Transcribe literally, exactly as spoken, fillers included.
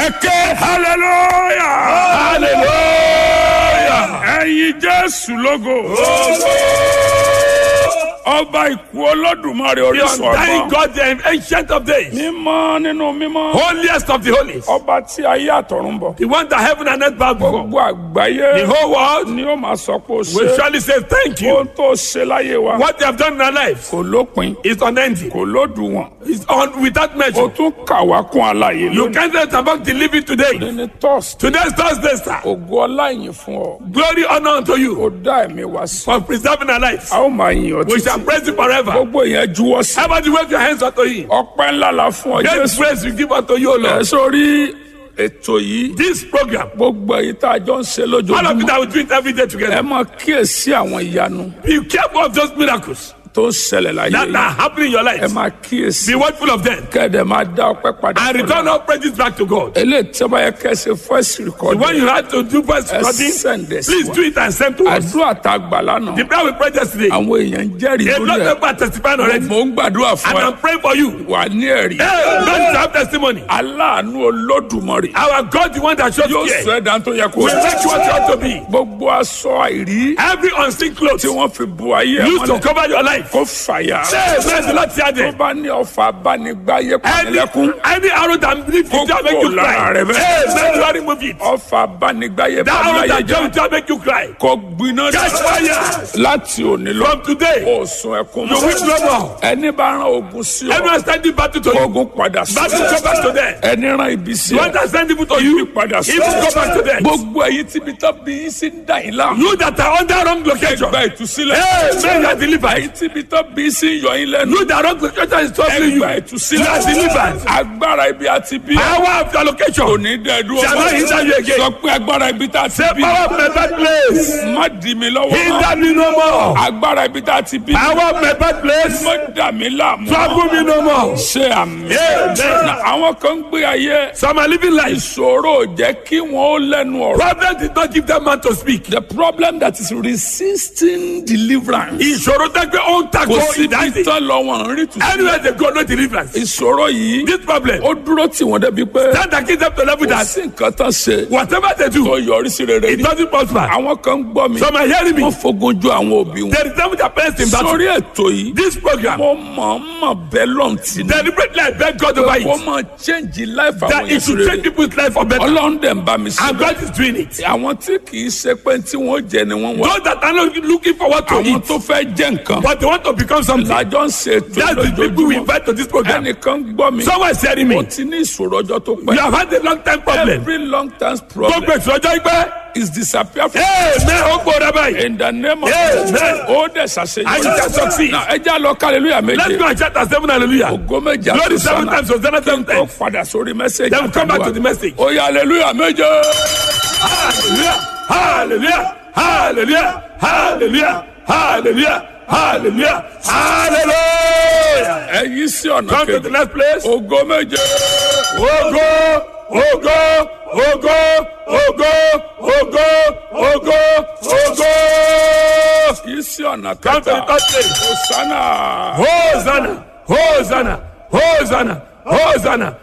Ẹ̀kẹ́ hallelujah. Hallelujah. Ẹ̀yin Jésù lógo. Ọba ìkú Olódùmarè The orísun undying ọgbọ́n. God, the ancient of days, Mímọ́ nínú mímọ́. holiest of the holies, Ọba tí ayé àtọ̀run bọ̀. the one that heaven and earth bow before. Gbogbo àgbáyé The whole world ni ó máa sọ pé ó will ṣe. surely say thank you. Ohun tó ṣe láyé wa What they have done in our life kò lópin, is unending. kò lódiwọ̀n. It's on without Ó measure. tún kà wá kún àlàyé You lónìí. can't let about the living today. Ní tọ́sí. Today is Thursday, sir. Ògo ọlá ìyìn fún ọ. Glory, honor unto you Ó dá ẹ̀mí wá sí. for preserving our lives. A ó máa yìn ọ́ We shall títí. praise you forever. Gbogbo ìyẹn juwọ́ sí. Everybody wave your hands unto him. Ọpẹ́ ńlá la fún ọ Great Jésù. praise we give unto you, O Ẹ Lord. sórí ètò yìí. This program, Gbogbo èyí tá a jọ ń ṣe all of you lójoojúmọ́. that we do it every day Ẹ together, máa kíyèsí àwọn ìyanu be careful of those miracles tó ń ṣẹlẹ̀ láyé that yìí. are happening in your Ẹ life. máa kíyèsí. Be watchful of them Kẹ́ẹ̀dẹ̀ máa dá ọpẹ́ padà. and return all praises back to God. Eléyìí tí wọ́n bá yẹ kẹ́sì voice record. When you have to do voice Ẹ recording, send this please one. do it and send to us. Àdúrà tá a gbà lánàá. The prayer we prayed yesterday, a Àwọn èèyàn ń jẹ́rìí lot lórí of ẹ̀. people are testifying already, Mo ń gbàdúrà and fún ẹ. I'm praying for you. Wà ní ẹ̀rí. Hey, don't you have testimony? Aláàánú Olódùmarè. Our God, the one that shows Yóò care, sọ ẹ̀dá tó yẹ kó will sọ. make you what you ought to be. Gbogbo aṣọ àìrí Every unseen clothes tí wọ́n fi bu ayé ẹ̀ used to mọ́lẹ̀ cover your life. kó fàyà. Say, praise the Lord, tear Tó them. bá ní ọfà abánigbáyé Any, panilẹ́kún. any arrow that leaves you shall make you Kókó cry. lára rẹ̀ bẹ́ẹ̀. Hey, make you remove it. Ọfà abánigbáyé That arrow panilẹ́yẹ that jẹ́. jump shall make you cry. Kó gbiná Catch fire. láti òní lọ. From today, Ó sun ẹkún you will no more. Ẹni bá rán ogun sí ọ. Everyone standing battle to you. Ogun padà sí Battle go back to them. Ẹni rán ibi sí You ọ. understand people to you. Padà sí Evil go back to them. Gbogbo ẹ̀yin tí ibi tó bí yín sí ń dà yín láàmú. You that are under wrong location. Gba ìtúsílẹ̀. Hey, man, you are delivered. Ẹ̀yin tí ibi tó bí yín sí ń yọ yín lẹ́nu. You that wrong location is troubling you. Gba You ìtúsílẹ̀. are delivered. Agbára ibi àti bí. Power of your location. Kò ní dẹ́ dúró. Shall not hinder you again. Sọ pé agbára ibi tá a ti Say bí. power of my bad place. Má dì mí lọ́wọ́. Hinder me no more. Agbára ibi tá a ti bí. Power of my bad place. Má dà mí láàmú. Trouble me no more. Ṣé àmì. Amen. Na àwọn kan ń gbé ayé. Some are living life. Ìṣòro ò jẹ́ kí wọ́n ó lẹ́nu ọ̀rọ̀. Problem did not give them man to speak. The problem that is resisting deliverance. Ìṣòro tẹ́gbẹ́ ó ń takò Kò sí bí ìdájì. tán lọ wọn rí tù sí. Anywhere they go, no deliverance. Ìṣòro yìí This problem, ó dúró tí wọ́n débi pé that that gives them to level kò that sí nǹkan tán ṣe whatever they tó do, yọrí sí rere it ní. doesn't prosper. Àwọn kan ń gbọ́ mi. Some are hearing me. Wọ́n fogun ju àwọn òbí wọn. They resemble their parents in battle. Sórí ètò yìí. This program, Mo mọ̀ mọ̀ bẹ́ẹ̀ lọ́ǹtì ni. deliberately I beg God over Kó it. máa change life àwọn That it yẹn sí should rere. change people's life for better. Ọlọ́run dẹ̀ ń bá mi sí. And God is doing it. Àwọn tí kì í ṣe pé tí wọ́n jẹ ni wọ́n wá. Those that are not looking forward to Àwọn it, tó fẹ́ jẹ́ nǹkan. but they want to become something. Lájọ́ ń ṣe ètò That's the people we lójoojúmọ́. invite to this program. Ẹnìkan gbọ́ mi. Someone is hearing Mo me. ti ní ìṣòro ọjọ́ tó You pẹ́. have had a long time problem. Every long term problem Gbogbo ìṣòro ìgbẹ́. is disappear from Amen. Ó gbọ́dọ̀ báyìí. in the name of Amen. Jesus. Ó dẹ̀ And ṣàṣeyọrí. you can succeed. Now ẹ já lọ hallelujah Let's méje. go and shout at seven hallelujah. Ògo méje Glory seven àtúnṣánà. times, Hosanna seven Ó times. padà sórí mẹ́sẹ̀gì. Then we come back to the message. Ó yá hallelujah méje. Hallelujah. Hallelujah. Hallelujah. Hallelujah. Hallelujah. Hallelujah. Hallelujah. Ẹ yí sí ọ̀nà Come to the kejì. next place. Ògo méje. Ogo, ogo, ogo, ogo, ogo, ogo, ogo. Yí sí ọ̀nà Come to the kẹta. third place. Hosanna. Hosanna, Hosanna, Hosanna, Hosanna.